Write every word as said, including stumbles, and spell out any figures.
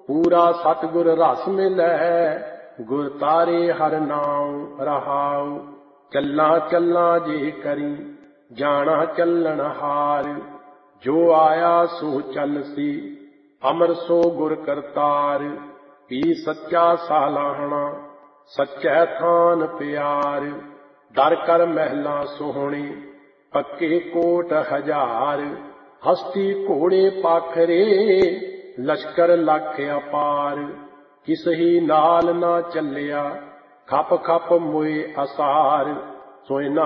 पूरा सतगुर रस मिलै, गुर तारे हर नाम रहाऊ। चलना चलना जे करी, जाना चलन हार। जो आया सो चलसी, अमर सो गुर करतार। पी सच्चा सालाहना, सच्चै थान प्यार। दर कर महला सोहणे, पक्के कोट हजार। हस्ती घोड़े पाखरे, लश्कर लख अपार। किसही नाल ना चलिया, खप खप मोए असार। सोए